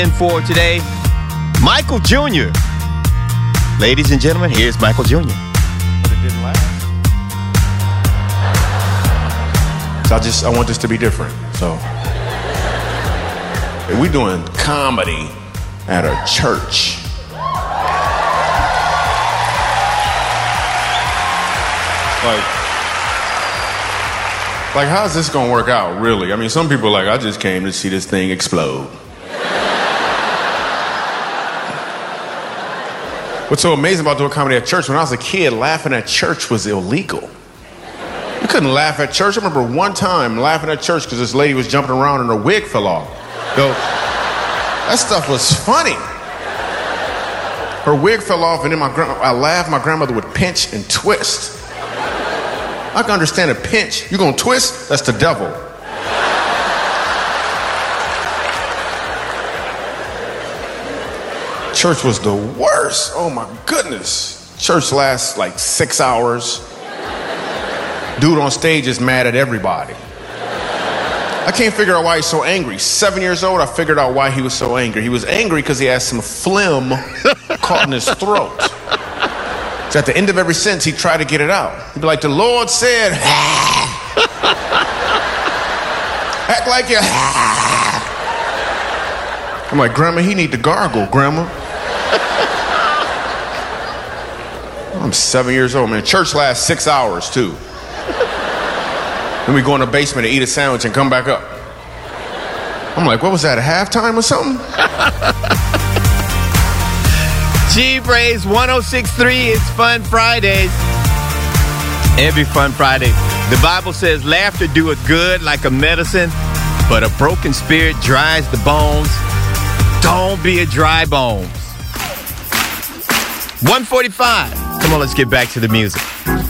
And for today, Michael Jr. Ladies and gentlemen, here's Michael Jr. But it didn't last. So I want this to be different. So we doing comedy at a church. Like, how's this gonna work out, really? I mean, some people are like, I just came to see this thing explode. What's so amazing about doing comedy at church, when I was a kid, laughing at church was illegal. You couldn't laugh at church. I remember one time laughing at church because this lady was jumping around and her wig fell off. That stuff was funny. Her wig fell off and then I laughed. My grandmother would pinch and twist. I can understand a pinch. You gonna twist? That's the devil. Church was the worst. Oh my goodness. Church lasts like 6 hours. Dude on stage is mad at everybody. I can't figure out why he's so angry. 7 years old, I figured out why he was so angry. He was angry because he had some phlegm caught in his throat. So at the end of every sentence, he'd try to get it out. He'd be like, the Lord said, act like you. I'm like, Grandma, he need to gargle, Grandma. I'm 7 years old, man. Church lasts 6 hours, too. Then we go in the basement and eat a sandwich and come back up. I'm like, what was that, a halftime or something? G-Braze 106.3, it's Fun Fridays. Every Fun Friday. The Bible says laughter doeth good like a medicine, but a broken spirit dries the bones. Don't be a dry bones. 145. Come on, let's get back to the music.